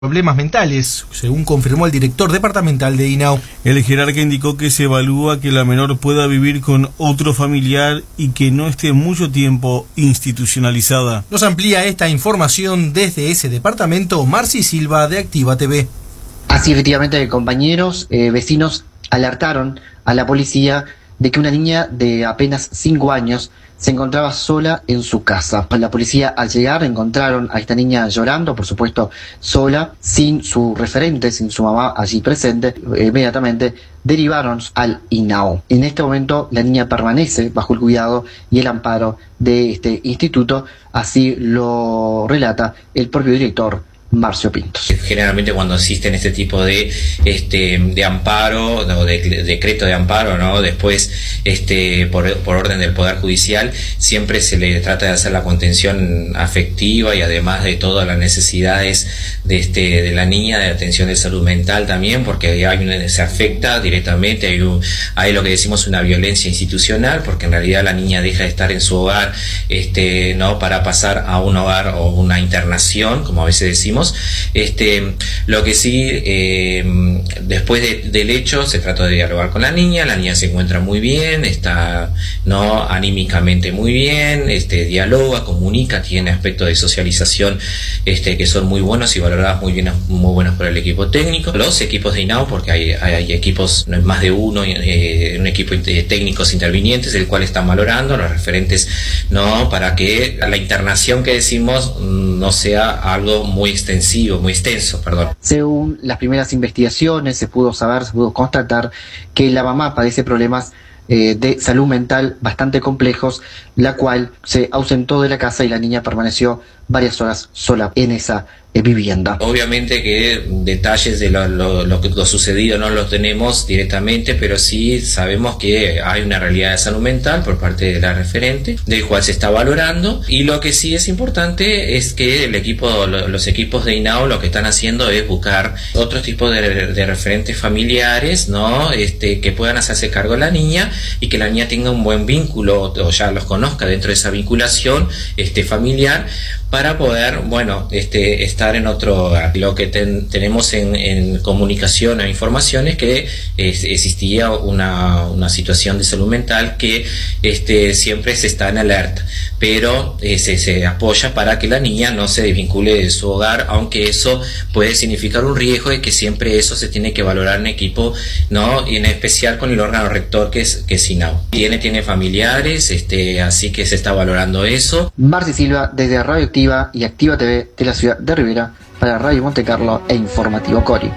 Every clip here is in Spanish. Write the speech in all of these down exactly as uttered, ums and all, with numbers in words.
problemas mentales, según confirmó el director departamental de INAO. El jerarca indicó que se evalúa que la menor pueda vivir con otro familiar y que no esté mucho tiempo institucionalizada. Nos amplía esta información desde ese departamento Marci Silva de Activa T V. Así efectivamente, compañeros, eh, vecinos alertaron a la policía de que una niña de apenas cinco años se encontraba sola en su casa. La policía, al llegar, encontraron a esta niña llorando, por supuesto sola, sin su referente, sin su mamá allí presente. Inmediatamente derivaron al INAO. En este momento la niña permanece bajo el cuidado y el amparo de este instituto, así lo relata el propio director Marcio Pintos. Generalmente cuando existen este tipo de este de amparo o de, de decreto de amparo, no después este por, por orden del Poder Judicial, siempre se le trata de hacer la contención afectiva y además de todas las necesidades de este de la niña, de atención de salud mental también, porque hay una, se afecta directamente, hay, un, hay lo que decimos una violencia institucional, porque en realidad la niña deja de estar en su hogar este no para pasar a un hogar o una internación, como a veces decimos. Este, lo que sí, eh, después de, del hecho, se trató de dialogar con la niña. La niña se encuentra muy bien, está no anímicamente muy bien, este, dialoga, comunica, tiene aspectos de socialización este, que son muy buenos y valorados muy bien, muy buenos por el equipo técnico. Los equipos de INAO, porque hay, hay, hay equipos, no es más de uno, eh, un equipo de técnicos intervinientes, el cual están valorando los referentes, no, para que la internación que decimos no sea algo muy extenso. Extensivo, muy extenso, perdón. Según las primeras investigaciones, se pudo saber, se pudo constatar que la mamá padece problemas eh, de salud mental bastante complejos, la cual se ausentó de la casa y la niña permaneció varias horas sola en esa eh, vivienda. Obviamente que detalles de lo, lo, lo, lo sucedido no los tenemos directamente, pero sí sabemos que hay una realidad de salud mental por parte de la referente, del cual se está valorando, y lo que sí es importante es que el equipo, lo, los equipos de INAO lo que están haciendo es buscar otro tipo de, de referentes familiares, ¿no? Este, que puedan hacerse cargo de la niña y que la niña tenga un buen vínculo o ya los conozca dentro de esa vinculación este, familiar, para poder, bueno, este, estar en otro hogar. Lo que ten, tenemos en, en comunicación e información es que es, existía una, una situación de salud mental que este, siempre se está en alerta, pero eh, se, se apoya para que la niña no se desvincule de su hogar, aunque eso puede significar un riesgo de que siempre eso se tiene que valorar en equipo, ¿no? Y en especial con el órgano rector que es, que es INAO. Tiene, tiene familiares, este, así que se está valorando eso. Marci Silva, desde Radio Activa y Activa T V de la ciudad de Rivera, para Radio Monte Carlo e Informativo Cori.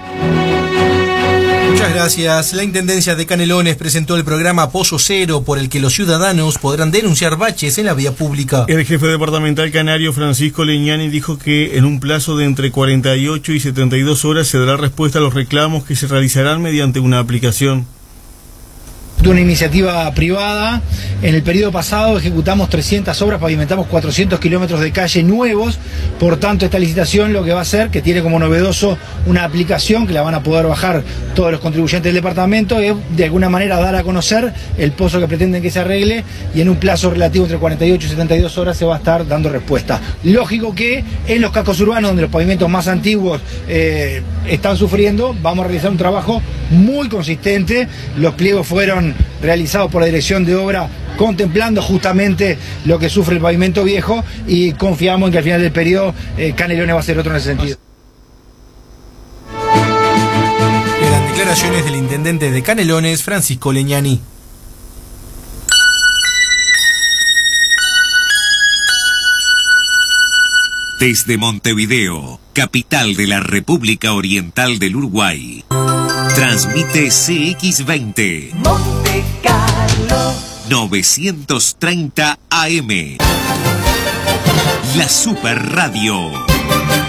Muchas gracias. La Intendencia de Canelones presentó el programa Pozo Cero, por el que los ciudadanos podrán denunciar baches en la vía pública. El jefe departamental canario Francisco Leñani dijo que en un plazo de entre cuarenta y ocho y setenta y dos horas se dará respuesta a los reclamos que se realizarán mediante una aplicación. De una iniciativa privada. En el periodo pasado ejecutamos trescientas obras, pavimentamos cuatrocientos kilómetros de calle nuevos. Por tanto, esta licitación lo que va a hacer, que tiene como novedoso una aplicación que la van a poder bajar todos los contribuyentes del departamento, es de alguna manera dar a conocer el pozo que pretenden que se arregle, y en un plazo relativo entre cuarenta y ocho y setenta y dos horas se va a estar dando respuesta. Lógico que en los cascos urbanos, donde los pavimentos más antiguos eh, están sufriendo, vamos a realizar un trabajo muy consistente. Los pliegos fueron realizados por la Dirección de Obra contemplando justamente lo que sufre el pavimento viejo, y confiamos en que al final del periodo eh, Canelones va a ser otro en ese sentido. Eran declaraciones del intendente de Canelones, Francisco Leñani. Desde Montevideo, capital de la República Oriental del Uruguay, transmite C X veinte Monte Carlo novecientos treinta A M, la Super Radio.